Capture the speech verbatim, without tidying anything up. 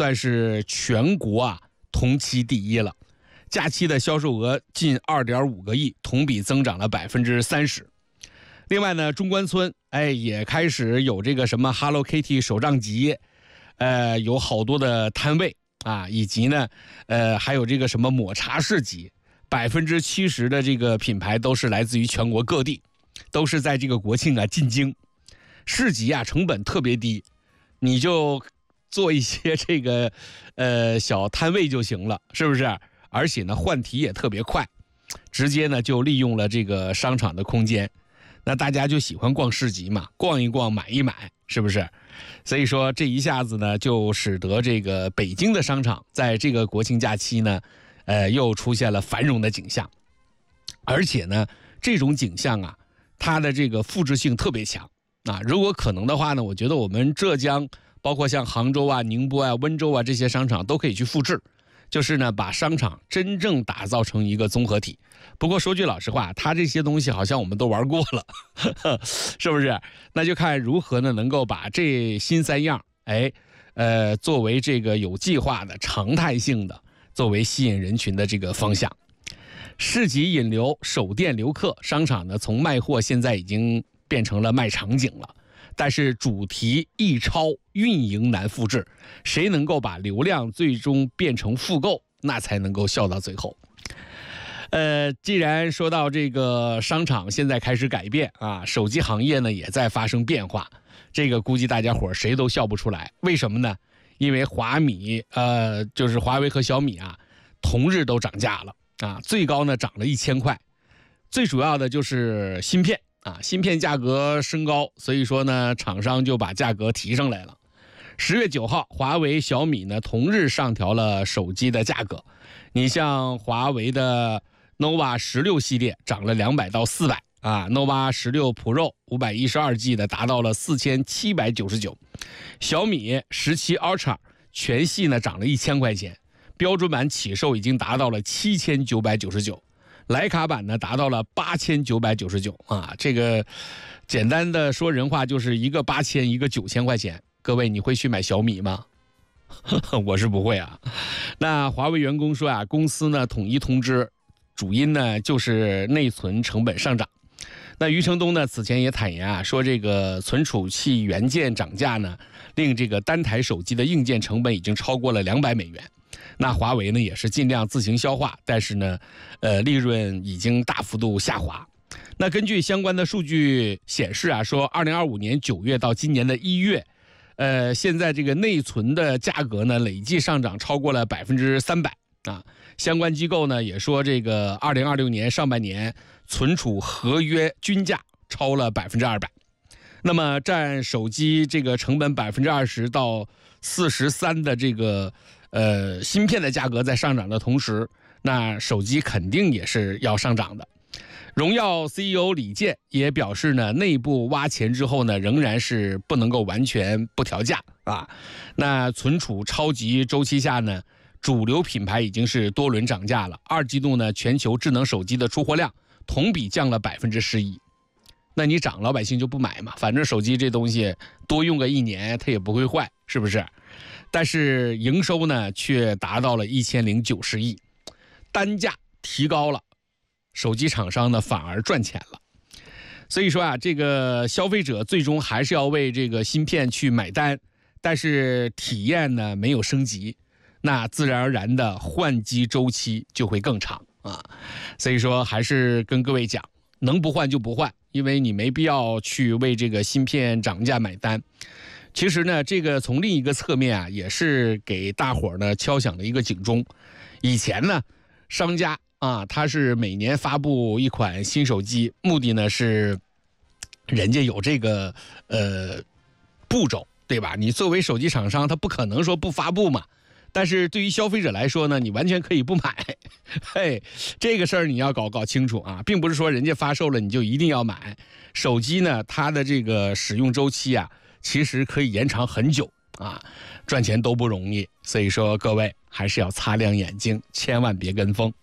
算是全国啊同期第一了，假期的销售额近 二点五个亿，同比增长了百分之三十。另外呢，中关村哎也开始有这个什么 Hello Kitty 手账集，呃，有好多的摊位啊，以及呢，呃，还有这个什么抹茶市集，百分之七十的这个品牌都是来自于全国各地，都是在这个国庆啊进京。市集啊成本特别低，你就做一些这个呃小摊位就行了，是不是？而且呢换题也特别快，直接呢就利用了这个商场的空间。那大家就喜欢逛市集嘛，逛一逛买一买，是不是？所以说这一下子呢就使得这个北京的商场在这个国庆假期呢呃又出现了繁荣的景象。而且呢这种景象啊它的这个复制性特别强啊，如果可能的话呢，我觉得我们浙江包括像杭州啊、宁波啊、温州啊这些商场都可以去复制，就是呢把商场真正打造成一个综合体。不过说句老实话，它这些东西好像我们都玩过了，呵呵，是不是？那就看如何呢能够把这新三样哎呃作为这个有计划的常态性的，作为吸引人群的这个方向。市集引流，首店留客，商场呢从卖货现在已经变成了卖场景了，但是主题易抄，运营难复制，谁能够把流量最终变成复购，那才能够笑到最后。呃，既然说到这个商场现在开始改变啊，手机行业呢也在发生变化，这个估计大家伙谁都笑不出来。为什么呢？因为华米呃，就是华为和小米啊，同日都涨价了啊，最高呢涨了一千块。最主要的就是芯片啊，芯片价格升高，所以说呢，厂商就把价格提上来了。十月九号，华为、小米呢同日上调了手机的价格。你像华为的 nova 十六系列涨了两百到四百啊 ，nova 十六 Pro 五百一十二 G 的达到了四千七百九十九，小米十七 Ultra 全系呢涨了一千块钱，标准版起售已经达到了七千九百九十九。徕卡版呢达到了八千九百九十九啊，这个简单的说人话就是一个八千，一个九千块钱。各位，你会去买小米吗？我是不会啊。那华为员工说啊，公司呢统一通知，主因呢就是内存成本上涨。那余承东呢此前也坦言啊，说这个存储器元件涨价呢，令这个单台手机的硬件成本已经超过了两百美元。那华为呢也是尽量自行消化，但是呢，呃，利润已经大幅度下滑。那根据相关的数据显示啊，说二零二五年九月到今年的一月，呃，现在这个内存的价格呢累计上涨超过了百分之三百啊。相关机构呢也说，这个二零二六年上半年存储合约均价超了百分之二百。那么占手机这个成本百分之二十到四十三的这个呃芯片的价格在上涨的同时，那手机肯定也是要上涨的。荣耀 C E O 李健也表示呢，内部挖钱之后呢，仍然是不能够完全不调价啊。那存储超级周期下呢，主流品牌已经是多轮涨价了。二季度呢，全球智能手机的出货量同比降了百分之十一。那你涨，老百姓就不买嘛，反正手机这东西多用个一年它也不会坏，是不是？但是营收呢却达到了一千零九十亿，单价提高了，手机厂商呢反而赚钱了。所以说啊，这个消费者最终还是要为这个芯片去买单，但是体验呢没有升级，那自然而然的换机周期就会更长啊。所以说还是跟各位讲，能不换就不换，因为你没必要去为这个芯片涨价买单。其实呢，这个从另一个侧面啊，也是给大伙儿呢敲响了一个警钟。以前呢，商家啊，他是每年发布一款新手机，目的呢是人家有这个呃步骤，对吧？你作为手机厂商，他不可能说不发布嘛。但是对于消费者来说呢，你完全可以不买，嘿，这个事儿你要搞搞清楚啊，并不是说人家发售了你就一定要买。手机呢，它的这个使用周期啊，其实可以延长很久啊，赚钱都不容易，所以说各位还是要擦亮眼睛，千万别跟风。